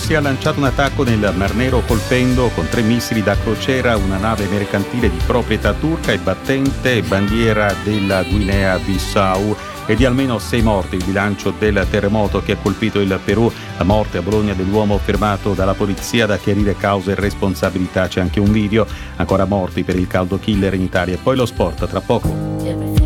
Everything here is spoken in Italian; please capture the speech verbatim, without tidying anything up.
Russia ha lanciato un attacco nel Mar Nero colpendo con tre missili da crociera una nave mercantile di proprietà turca e battente bandiera della Guinea-Bissau. E di almeno sei morti il bilancio del terremoto che ha colpito il Perù. La morte a Bologna dell'uomo fermato dalla polizia, da chiarire cause e responsabilità. C'è anche un video. Ancora morti per il caldo killer in Italia. E poi lo sport tra poco.